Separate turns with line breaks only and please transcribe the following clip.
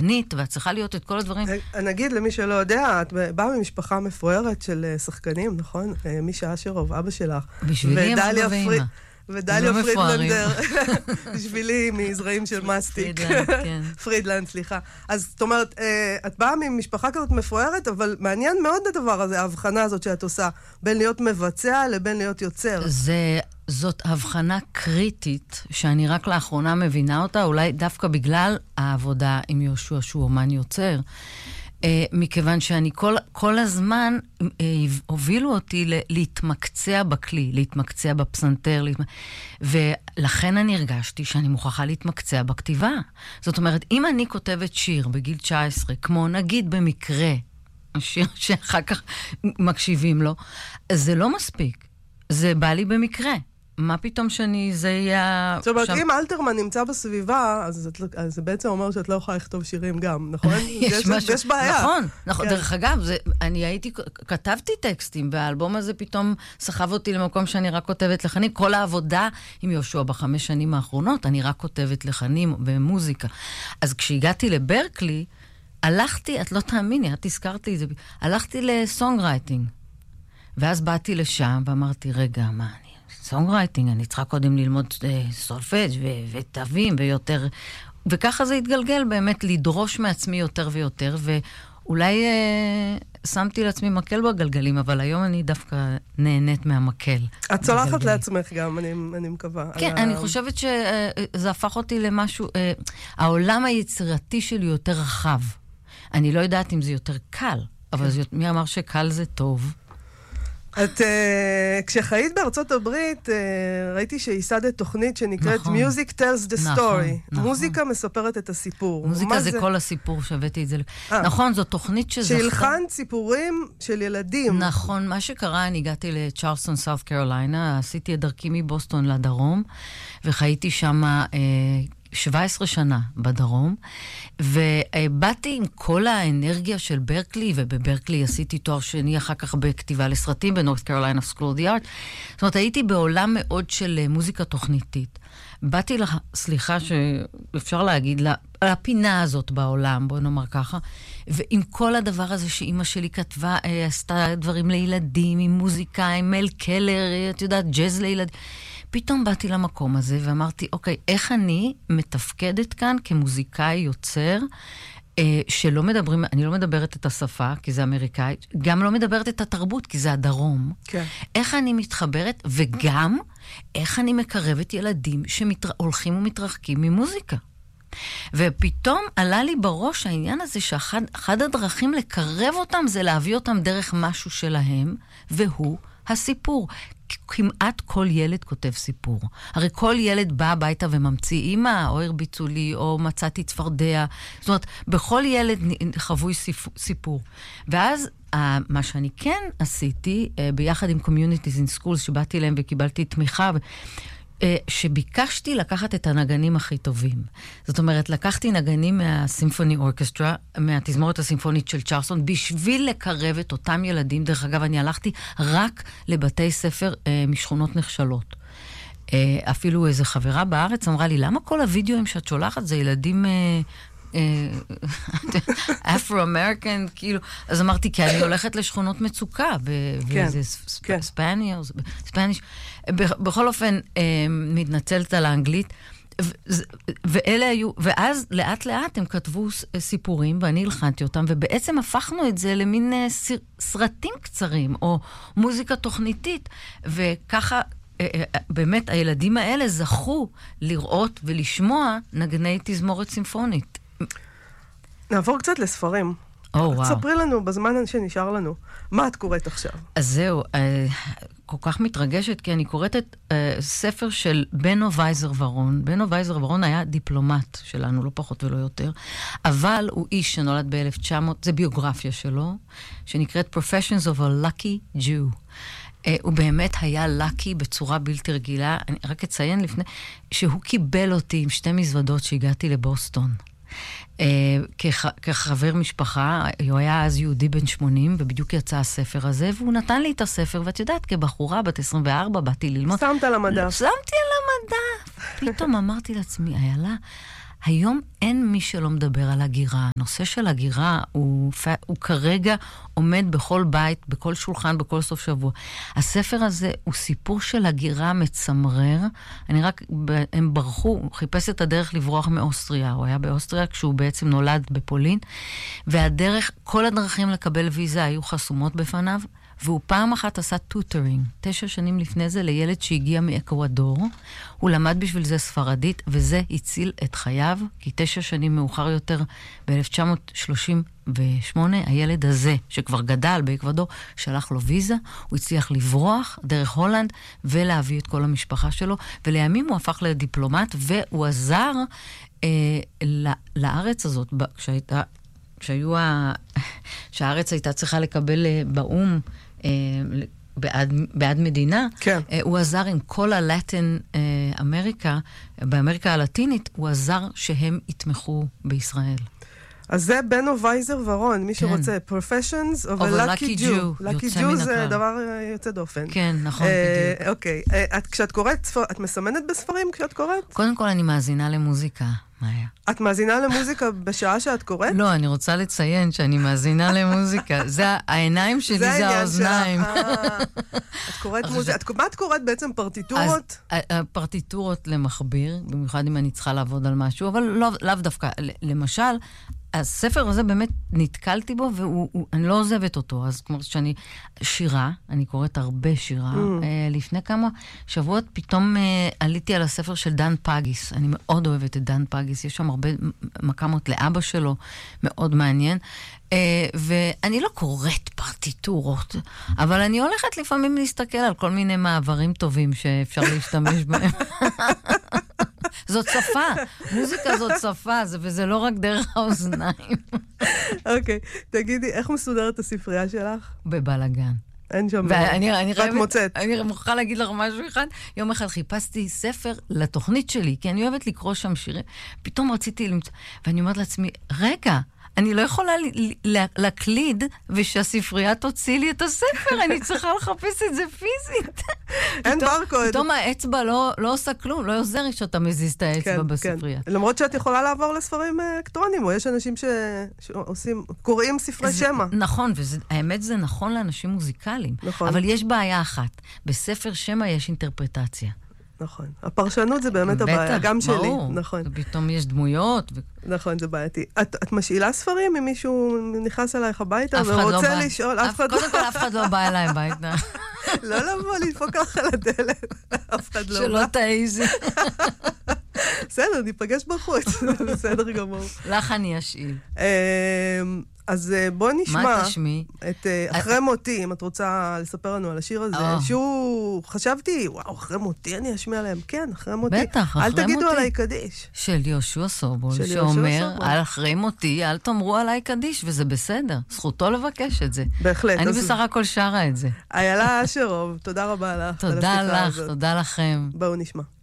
רקדנית, ואת צריכה להיות את כל הדברים.
נגיד למי שלא יודע, את באה ממשפחה מפוארת של שחקנים, נכון? מישה אשרוב, אבא שלך.
בשבילי הם אבא ואמא.
ודליה פרידלנדר, בשבילי מזרעים של מסטיק. פרידלנד, סליחה. אז זאת אומרת, את באה ממשפחה כזאת מפוארת, אבל מעניין מאוד הדבר הזה, ההבחנה הזאת שאת עושה, בין להיות מבצע לבין להיות יוצר.
זאת הבחנה קריטית, שאני רק לאחרונה מבינה אותה, אולי דווקא בגלל העבודה עם יהושע שהוא אומן יוצר, מכיוון שאני כל הזמן הובילו אותי להתמקצע בכלי, להתמקצע בפסנתר, ולכן אני הרגשתי שאני מוכרחה להתמקצע בכתיבה. זאת אומרת, אם אני כותבת שיר בגיל 19, כמו נגיד במקרה, השיר שאחר כך מקשיבים לו, זה לא מספיק. זה בא לי במקרה. מה פתאום זה יהיה...
זאת אומרת, אם אלתרמן נמצא בסביבה, אז זה בעצם אומר שאת לא יכולה לכתוב שירים גם, נכון? יש בעיה.
נכון. דרך אגב, כתבתי טקסטים, והאלבום הזה פתאום סחב אותי למקום שאני רק כותבת לחנים. כל העבודה עם יהושע ב5 שנים האחרונות, אני רק כותבת לחנים במוזיקה. אז כשהגעתי לברקלי, הלכתי, את לא תאמיני, את הזכרת לי את זה, הלכתי לסונגרייטינג. ואז באתי לשם ואמרתי, רגע, מה סונגרייטינג, אני צריכה קודם ללמוד סולפג' ותווים ויותר, וככה זה התגלגל באמת לדרוש מעצמי יותר ויותר, ואולי שמתי לעצמי מקל בגלגלים, אבל היום אני דווקא נהנית מהמקל.
את צולחת לעצמך גם, אני מקווה.
כן, אני חושבת שזה הפך אותי למשהו, העולם היצירתי שלי יותר רחב. אני לא יודעת אם זה יותר קל, אבל מי אמר שקל זה טוב?
את, כשחיית בארצות הברית, ראיתי שייסדת תוכנית שנקראת Music Tells the Story. מוזיקה מספרת את הסיפור.
מוזיקה זה כל הסיפור, שוויתי את זה. נכון, זו תוכנית שזכתה.
שהלחנת סיפורים של ילדים.
נכון, מה שקרה, אני הגעתי לצ'רלסטון, סאות' קרוליינה, עשיתי את דרכי מבוסטון לדרום, וחייתי שם 17 שנה בדרום, ובאתי עם כל האנרגיה של ברקלי, ובברקלי עשיתי תואר שני אחר כך בכתיבה לסרטים, בנורת' קרוליינה סקול אוף די ארט. זאת אומרת, הייתי בעולם מאוד של מוזיקה תוכניתית. באתי סליחה שאפשר להגיד, לפינה הזאת בעולם, בוא נאמר ככה, ועם כל הדבר הזה שאימא שלי כתבה, עשתה דברים לילדים, עם מוזיקה, עם מל קלר, את יודעת, ג'אז לילדים. פתאום באתי למקום הזה ואמרתי, אוקיי, איך אני מתפקדת כאן כמוזיקאי יוצר, שלא מדברים, אני לא מדברת את השפה, כי זה אמריקאית, גם לא מדברת את התרבות, כי זה הדרום. כן. איך אני מתחברת, וגם איך אני מקרבת ילדים שהולכים ומתרחקים ממוזיקה. ופתאום עלה לי בראש העניין הזה שאחד הדרכים לקרב אותם זה להביא אותם דרך משהו שלהם, והוא הסיפור. כמעט כל ילד כותב סיפור. הרי כל ילד בא הביתה וממציא אמא, או הרביצו לי, או מצאתי צפרדע. זאת אומרת, בכל ילד חבוי סיפור. ואז מה שאני כן עשיתי, ביחד עם Communities in Schools, שבאתי להם וקיבלתי תמיכה, שביקשתי לקחת את הנגנים הכי טובים. זאת אומרת, לקחתי נגנים מהסימפוני אורקסטרה, מהתזמורת הסימפונית של צ'רלסטון, בשביל לקרב את אותם ילדים. דרך אגב, אני הלכתי רק לבתי ספר משכונות נחשלות. אפילו איזו חברה בארץ אמרה לי, למה כל הוידאוים שאת שולחת זה ילדים אפרו-אמריקן, כאילו, אז אמרתי, כי אני הולכת לשכונות מצוקה, וזה ספניש, בכל אופן, מתנצלת על האנגלית, ואלה היו, ואז לאט לאט הם כתבו סיפורים, ואני הלחנתי אותם, ובעצם הפכנו את זה למין סרטים קצרים, או מוזיקה תוכניתית, וככה, באמת, הילדים האלה זכו לראות ולשמוע נגני תזמורת סימפונית.
נעבור קצת לספרים. תספרי לנו, בזמן שנשאר לנו, מה את קוראת עכשיו?
אז זהו, כל כך מתרגשת, כי אני קוראת את ספר של בנו וייזר ורון. בנו וייזר ורון היה דיפלומט שלנו, לא פחות ולא יותר, אבל הוא איש שנולד ב-1900, זה ביוגרפיה שלו, שנקראת Professions of a Lucky Jew. הוא באמת היה לקי בצורה בלתי רגילה. אני רק אציין לפני, שהוא קיבל אותי עם 2 מזוודות שהגעתי לבוסטון. כחבר משפחה, הוא היה אז יהודי בן 80, ובדיוק יצא הספר הזה, והוא נתן לי את הספר, ואת יודעת, כבחורה בת 24, באתי ללמוד.
שמת על המדף.
שמתי על המדף. פתאום אמרתי לעצמי, איילה, היום אין מי שלא מדבר על הגירה. הנושא של הגירה הוא כרגע עומד בכל בית, בכל שולחן, בכל סוף שבוע. הספר הזה הוא סיפור של הגירה מצמרר. הם ברחו, הוא חיפש את הדרך לברוח מאוסטריה. הוא היה באוסטריה כשהוא בעצם נולד בפולין, והדרך, כל הדרכים לקבל ויזה היו חסומות בפניו, והוא פעם אחת עשה טוטרינג, 9 שנים לפני זה, לילד שהגיע מאקוודור. הוא למד בשביל זה ספרדית, וזה הציל את חייו, כי 9 שנים מאוחר יותר, ב-1938, הילד הזה, שכבר גדל באקוודור, שלח לו ויזה, הוא הצליח לברוח דרך הולנד, ולהביא את כל המשפחה שלו, ולימים הוא הפך לדיפלומט, והוא עזר לארץ הזאת, שהארץ הייתה צריכה לקבל באום, בעד מדינה,
כן.
הוא עזר עם כל הלטין אמריקה, באמריקה הלטינית, הוא עזר שהם יתמכו בישראל.
אז זה בנו וייזר ורון, מי שרוצה, Professions of a Lucky Jew. Lucky Jew זה דבר יוצא דופן.
כן, נכון, בדיוק.
אוקיי, כשאת קוראת, את מסמנת בספרים כשאת קוראת?
קודם כל אני מאזינה למוזיקה.
את מאזינה למוזיקה בשעה שאת קוראת?
לא, אני רוצה לציין שאני מאזינה למוזיקה. זה העיניים שלי, זה האוזניים.
את קוראת מוזיקה. מה את קוראת בעצם, פרטיטורות?
פרטיטורות למחביר, במיוחד אם אני צריכה לעבוד על משהו, אבל לאו דווקא. למשל, הספר הזה באמת נתקלתי בו, ואני לא עוזבת אותו. אז כמו שאני שירה, אני קוראת הרבה שירה. לפני כמה שבועות פתאום עליתי על הספר של דן פגיס. אני מאוד אוהבת את דן פגיס. יש שם הרבה מקמות לאבא שלו, מאוד מעניין. ואני לא קוראת פרטיטורות, אבל אני הולכת לפעמים להסתכל על כל מיני מעברים טובים שאפשר להשתמש בהם. זאת שפה, מוזיקה זאת שפה, וזה לא רק דרך האוזניים.
אוקיי, תגידי, איך מסודרת הספרייה שלך?
בבלגן.
אין שם...
ואת מוצאת. אני מוכרחה להגיד לך משהו אחד. יום אחד חיפשתי ספר לתוכנית שלי, כי אני אוהבת לקרוא שם שירים. פתאום רציתי למצוא, ואני אומרת לעצמי, רגע, אני לא יכולה להקליד ושהספרייה תוציא לי את הספר, אני צריכה לחפש את זה פיזית.
אין ברקוד.
פתאום האצבע לא עושה כלום, לא עוזר שאתה מזיז את האצבע בספרייה.
למרות שאת יכולה לעבור לספרים אלקטרונים, או יש אנשים שקוראים ספרי שמע.
נכון, והאמת זה נכון לאנשים מוזיקליים. אבל יש בעיה אחת, בספר שמע יש אינטרפרטציה.
נכון. הפרשנות זה באמת הבעיה, גם שלי.
ברור.
נכון.
פתאום יש דמויות.
נכון, זה בעייתי. את משאילה ספרים אם מישהו נכנס אלייך הביתה ורוצה לשאול?
קודם כל, אף אחד לא בא אליי הביתה.
לא לבוא, לדפוק לך על הדלת. אף אחד לא בא.
שלא תעיזי.
בסדר, ניפגש בחוץ. בסדר גמור.
לך אני אשאיל.
אז בוא נשמע.
מה תשמעי?
את אחרי מותי, אם את רוצה לספר לנו על השיר הזה, שהוא, חשבתי, וואו, אחרי מותי אני אשמיע להם. כן, אחרי מותי.
בטח, אחרי מותי.
אל תגידו עליי קדיש.
של יהושע סובול, שאומר, על אחרי מותי, אל תאמרו עליי קדיש, וזה בסדר. זכותו לבקש את זה.
בהחלט.
אני בסך הכל שרה את זה.
איילה אשרוב, תודה רבה לך.
תודה לך, תודה לכם.
בואו נשמע.